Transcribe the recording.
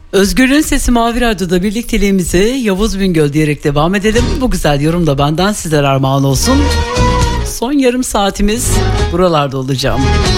Özgürlüğün Sesi Mavi Radyo'da birlikteliğimizi Yavuz Bingöl diyerek devam edelim. Bu güzel yorum da benden sizlere armağan olsun. Son yarım saatimiz buralarda olacağım.